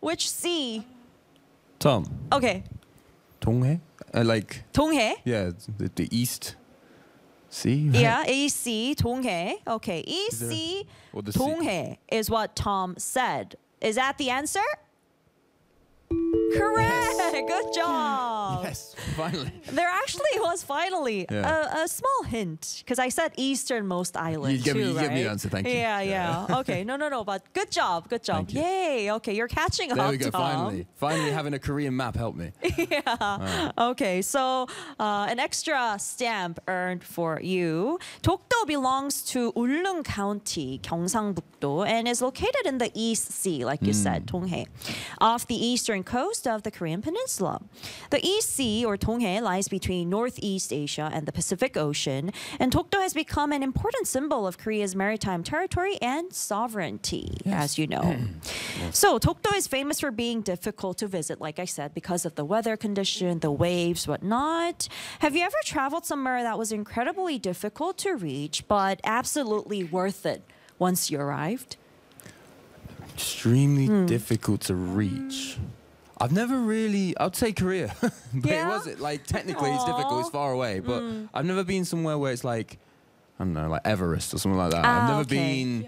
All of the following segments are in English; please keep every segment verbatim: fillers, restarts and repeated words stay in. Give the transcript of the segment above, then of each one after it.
Which sea? Tom. Okay. 동해? Uh, like 동해. yeah, the, the east sea. Right? Yeah, East Sea, 동해. Okay, East there- Sea, or the sea- 동해 is what Tom said. Is that the answer? Correct. Good job. Yes, finally. There actually was finally Yeah. a, a small hint because I said easternmost island You gave me- too, you right? gave me the answer, thank you. Yeah, Yeah. yeah. Okay, no, no, no. But good job, good job. Thank you. Yay. Okay, you're catching There up, we go. Tom. Finally, finally having a Korean map helped me. Okay, so uh, an extra stamp earned for you. Dokdo belongs to Ulleung County, Gyeongsang-bukdo, and is located in the East Sea, like you said, Donghae, off the eastern coast of the Korean Peninsula. The East Sea, or Donghae, lies between Northeast Asia and the Pacific Ocean, and Dokdo has become an important symbol of Korea's maritime territory and sovereignty, as you know. So Dokdo is famous for being difficult to visit, like I said, because of the weather condition, the waves, whatnot. Have you ever traveled somewhere that was incredibly difficult to reach, but absolutely worth it once you arrived? Extremely Hmm. difficult to reach. I've never really, I'd say Korea, but Yeah? it wasn't like technically it's difficult, it's Aw. far away, but I've never been somewhere where it's like, I don't know, like Everest or something like that. Ah, I've never okay. been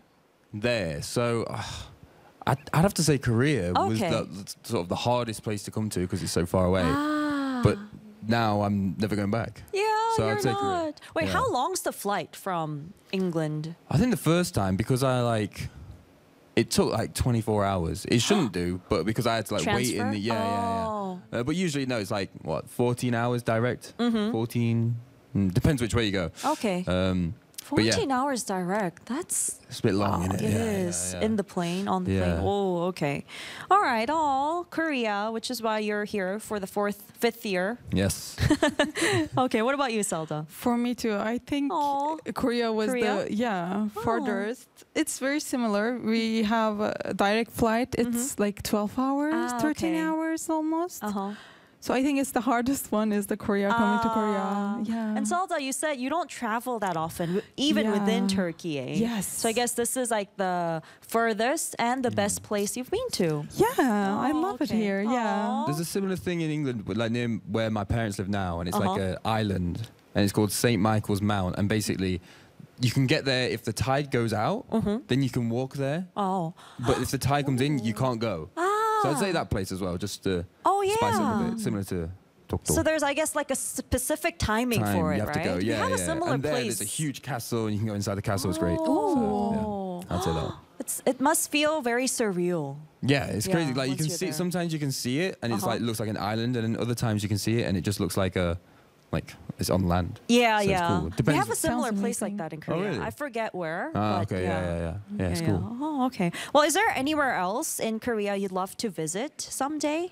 there. So uh, I'd, I'd have to say Korea was Okay. the, the- sort of the hardest place to come to because it's so far away. Ah. But now I'm never going back. Yeah, So I'd you're say Korea. not. Wait, Yeah. how long's the flight from England? I think the first time, because I like, it took like twenty-four hours. It shouldn't do, but because I had to like wait in Transfer? the, yeah, yeah, Oh. yeah. Uh, but usually, no, it's like, what, fourteen hours direct? Mm-hmm. fourteen? Mm, depends which way you go. Okay. Um, but yeah, fourteen hours direct. That's it's a bit long, wow, isn't it? it Yeah, yeah, is. yeah. In the plane, on the Yeah. plane. Oh, okay. All right. Oh, Korea, which is why you're here for the fourth, fifth year. Yes. Okay. What about you, Zelda? For me too. I think Aw. Korea was Korea? the yeah Oh. farthest. It's very similar. We have a direct flight. It's like twelve hours, Ah, thirteen okay. hours almost. Uh huh. So I think it's the hardest one is the Korea coming to Ah. Korea. Yeah. And Zelda, you said you don't travel that often, w- even Yeah. within Turkey. Eh? Yes. So I guess this is like the furthest and the best place you've been to. yeah, I Oh, love it okay. here. Yeah. Aw. There's a similar thing in England, but like near where my parents live now, and it's like Uh-huh. an island, and it's called Saint Michael's Mount, and basically, you can get there if the tide goes out, Mhm. then you can walk there. Oh. But if the tide comes in, you can't go. Ah. So I'd say that place as well, just to Oh spice it up a yeah. bit, similar to Dokdo. So there's, I guess, like a specific timing Time, for it, you have right? to go. We Yeah, have yeah. a similar and there, place. there's a huge castle, and you can go inside the castle. It's great. Oh. So, yeah, I'd say that. It's, it must feel very surreal. Yeah, it's Yeah, crazy. Like you once can you're see. there. Sometimes you can see it, and it's Uh-huh. like looks like an island, and then other times you can see it, and it just looks like a, like it's on land. Yeah, So it's yeah. cool. We Depends- have a similar Sounds place like amazing. that in Oh, Korea. really? I forget where. Ah, but okay, yeah, yeah, yeah. Yeah, it's cool. Oh, okay. Well, is there anywhere else in Korea you'd love to visit someday?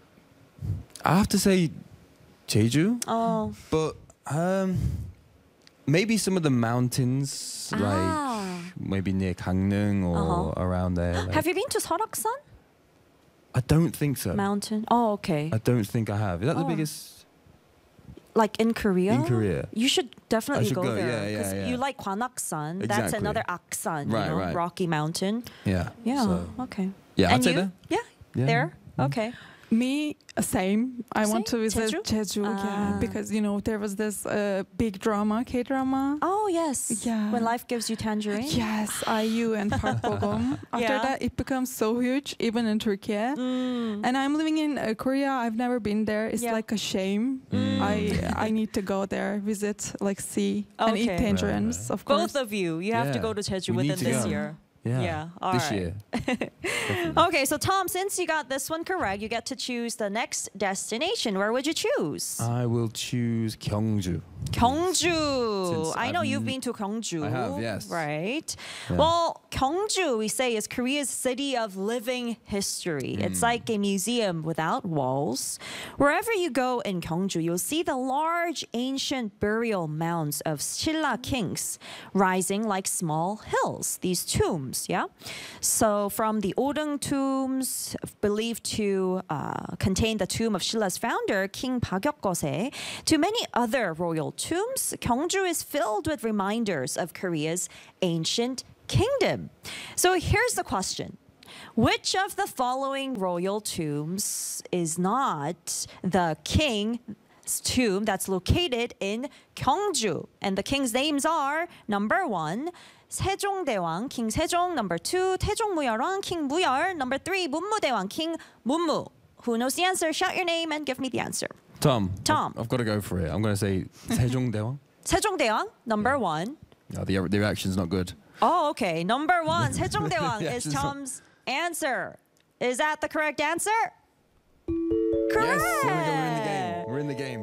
I have to say, Jeju, Oh, but um, maybe some of the mountains, Ah. like maybe near Gangneung or Uh-huh. around there. like- have you been to Seoraksan I don't think so. Mountain? Oh, okay. I don't think I have. Is that the Oh. biggest Like in Korea? in Korea? You should definitely should go, go, there. yeah, yeah, 'cause yeah. you like Gwanaksan. That's Exactly. another Aksan, Right, you know, right. Rocky Mountain. Yeah. Yeah. So, Okay. yeah, and I'd say you? there. Yeah. Yeah. There. Mm. Okay. Me, uh, same. I want Same? to visit Jeju? Jeju, Ah. yeah, because you know there was this uh, big drama, K drama. Oh yes. Yeah. When life gives you tangerine. Yes, I U and Park Bogum. After Yeah. that, it becomes so huge, even in Turkey. Mm. And I'm living in uh, Korea. I've never been there. It's Yeah. like a shame. Mm. I I need to go there, visit, like see, and eat Okay. tangerines, of course. Both of you, you have to Yeah. go to Jeju We need within to this go. year. Yeah. Yeah, all this right. year. Definitely. Okay, so Tom, since you got this one correct, you get to choose the next destination. Where would you choose? I will choose Gyeongju. Gyeongju. Since I know I've you've n- been to Gyeongju. I have, yes. Right. Yeah. Well, Gyeongju, we say, is Korea's city of living history. It's Hmm. like a museum without walls. Wherever you go in Gyeongju, you'll see the large ancient burial mounds of Silla kings rising like small hills, these tombs, yeah? So from the Odung tombs, believed to uh, contain the tomb of Shilla's founder, King Bagyeokgose, to many other royal tombs, Gyeongju is filled with reminders of Korea's ancient kingdom. So here's the question. Which of the following royal tombs is not the king's tomb that's located in Gyeongju? And the king's names are number one, 세종대왕, King Sejong. Number two, 태종무열왕, King Muyeol. Number three, 문무대왕, King Munmu. Who knows the answer? Shout your name and give me the answer. Tom. Tom. I've, I've got to go for it. I'm going to say 세종대왕. 세종대왕, number Yeah. one. No, the, the reaction's not good. Oh, okay. Number one, 세종대왕 Yeah, is it's not- Tom's answer. Is that the correct answer? Correct. Yes, there we go. We're in the game. We're in the game.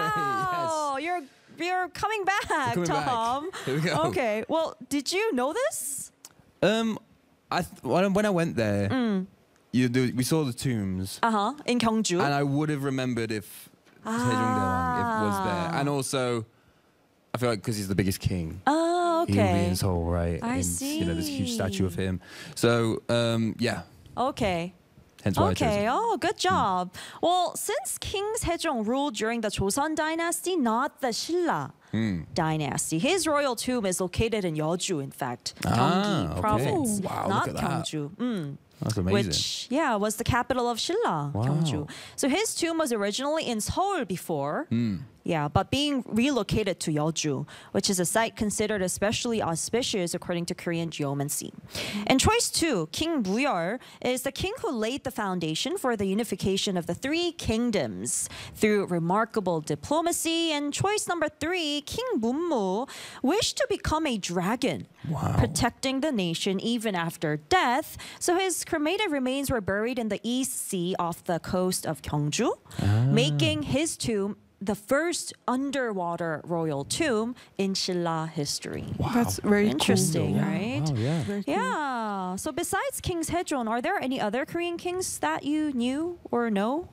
Wow, you're you're coming back, We're coming back. Tom. Here we go. Okay. Well, did you know this? yes. Um, I th- when, I- when I went there, Mm. you do, we saw the tombs, Uh huh. In Gyeongju. and I would have remembered if 세종대왕 if was there, and also I feel like because he's the biggest king. Oh, He would be in okay. his Seoul, right? I and, You know, there's a huge statue of see. him. So, um, yeah, Okay. hence why I chose Okay. it. Oh, good job. Well, since King Sejong ruled during the Joseon dynasty, not the Silla Mm. dynasty, his royal tomb is located in Yeoju. In fact, Ah, Gyeonggi okay. province, Oh, wow, not look at that. Gyeongju. Mm. That's amazing. Which, yeah, was the capital of Silla, Wow. Gyeongju. So his tomb was originally in Seoul before. Mm. Yeah, but being relocated to Yeoju, which is a site considered especially auspicious according to Korean geomancy. And choice two, King Muyeol, is the king who laid the foundation for the unification of the three kingdoms through remarkable diplomacy. And choice number three, King Munmu, wished to become a dragon, Wow. protecting the nation even after death. So his cremated remains were buried in the East Sea off the coast of Gyeongju, making his tomb the first underwater royal tomb in Silla history. That's very Interesting, cool. Yeah. right? Oh, yeah. Very cool. Yeah. So besides King Sejong, are there any other Korean kings that you knew or know?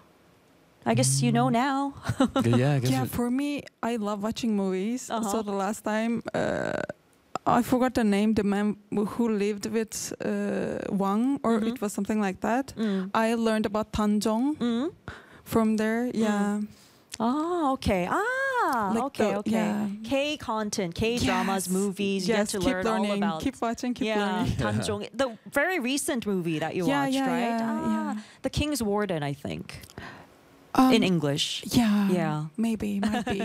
I guess you know now. Yeah, yeah, I guess Yeah, it- for me, I love watching movies. Uh-huh. So the last time, uh, I forgot the name, the man who lived with uh, Wang, or Mhm. it was something like that. Mm. I learned about Tanjong Mm. from there. Yeah. Oh, okay. Ah, Like okay, the- okay. yeah. K content, K dramas, Yes. movies. You Yes, get to keep learn learning. all about. Keep watching, keep yeah, learning. Tanjong, the very recent movie that you Yeah, watched, yeah, right? yeah, ah, yeah. The King's Warden, I think, Um, in English. Yeah. Yeah. Maybe, might be.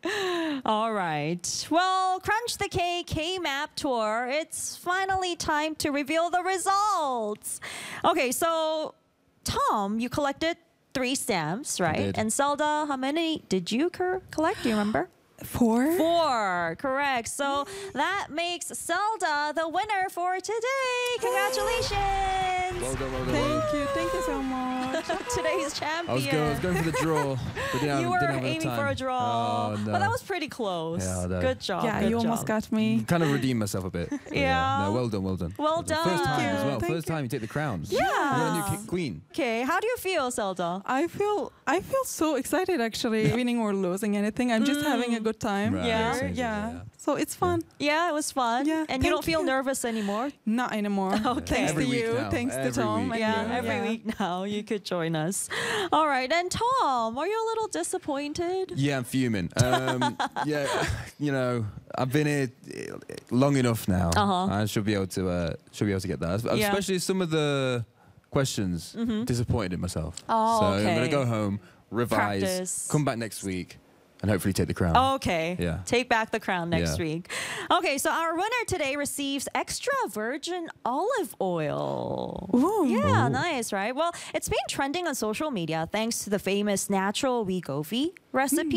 All right. Well, Crunch the K K-Map Tour. It's finally time to reveal the results. Okay, so Tom, you collected three stamps, right? did. And Zelda, how many did you cor- collect? Do you remember? Four? Four, correct. So that makes Zelda the winner for today. Congratulations. Well done, well done. Thank you. Thank you so much. Today's champion. I was, going, I was going for the draw. But didn't have, you were didn't have enough aiming for time. a draw. Oh, no. But that was pretty close. Yeah, I know. Good job. yeah, good you almost job. got me. Kind of redeemed myself a bit. But Yeah. No, well done, well done. Well done. First time done. as well. Thank First you. time you take the crown. Yeah. You're a new ki- queen. Okay, how do you feel, Zelda? I feel I feel so excited actually, winning or losing anything. I'm just having a good time. Right, Yeah. here. same, yeah. yeah. So it's fun. Yeah, it was fun. Yeah, And you don't thank feel you. nervous anymore? Not anymore. Okay. Thanks Every to week you. now, Thanks to every Tom. week. and Yeah, you. every Yeah. week now you could join us. All right, and Tom, are you a little disappointed? Yeah, I'm fuming. Um, yeah, you know, I've been here uh, long enough now. Uh-huh. I should be able to uh, should be able to get that. Yeah. Especially some of the questions. Mhm. Disappointed in myself. Oh, so okay. I'm gonna go home, revise, Practice. come back next week, and hopefully take the crown. Okay. Yeah. Take back the crown next Yeah. week. Okay, so our winner today receives extra virgin olive oil. Ooh. Yeah, Ooh. nice, right? Well, it's been trending on social media thanks to the famous natural Wegovy recipe.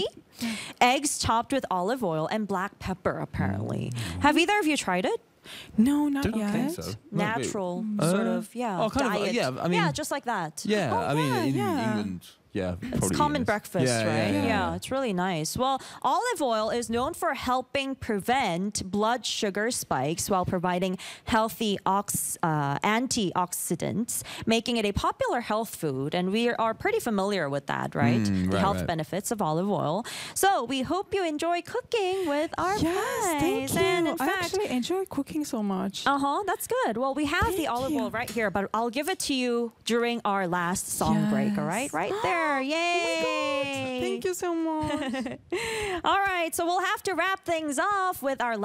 Eggs topped with olive oil and black pepper, apparently. Have either of you tried it? No, not Don't yet. think so. No, wait. Natural Uh, sort of, yeah, oh, kind of, uh, diet. yeah, I mean- yeah, just like that. Yeah, Oh, I mean, yeah, in yeah. England, yeah, It's probably common yes. breakfast, Yeah, right? Yeah, yeah, it's really nice. Well, olive oil is known for helping prevent blood sugar spikes while providing healthy ox- uh, antioxidants, making it a popular health food. And we are pretty familiar with that, right? Mm, the right, health right. benefits of olive oil. So we hope you enjoy cooking with our Yes, thank pies. you. And in I fact, actually enjoy cooking so much. uh huh. That's good. Well, we have the Thank olive you. oil right here, but I'll give it to you during our last song break. All right, Yes. right there. Yay! Thank you so much. All right, so we'll have to wrap things off with our